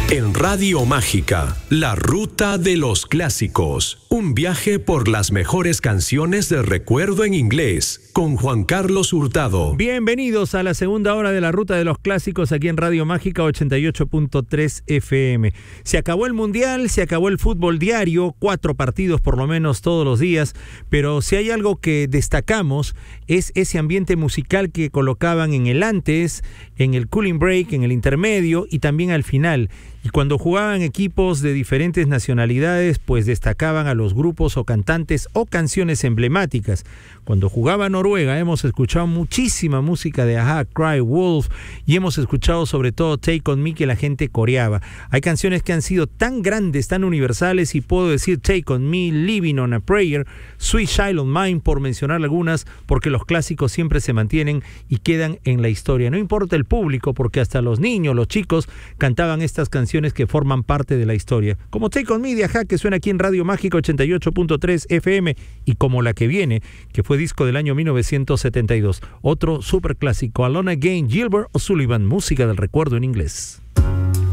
En Radio Mágica, la ruta de los clásicos. Un viaje por las mejores canciones de recuerdo en inglés, con Juan Carlos Hurtado. Bienvenidos a la segunda hora de la ruta de los clásicos aquí en Radio Mágica 88.3 FM. Se acabó el Mundial, se acabó el fútbol diario, 4 partidos por lo menos todos los días, pero si hay algo que destacamos es ese ambiente musical que colocaban en el antes, en el cooling break, en el intermedio y también al final. Y cuando jugaban equipos de diferentes nacionalidades, pues destacaban a los grupos o cantantes o canciones emblemáticas. Cuando jugaba Noruega hemos escuchado muchísima música de A-ha, Cry Wolf, y hemos escuchado sobre todo Take On Me, que la gente coreaba. Hay canciones que han sido tan grandes, tan universales, y puedo decir Take On Me, Living On A Prayer, Sweet Child of Mine, por mencionar algunas, porque los clásicos siempre se mantienen y quedan en la historia. No importa el público, porque hasta los niños, los chicos, cantaban estas canciones que forman parte de la historia, como Take On Me de A-ha, que suena aquí en Radio Mágica 88.3 FM, y como la que viene, que fue disco del año 1972, otro super clásico, Alone Again, Gilbert O'Sullivan, música del recuerdo en inglés.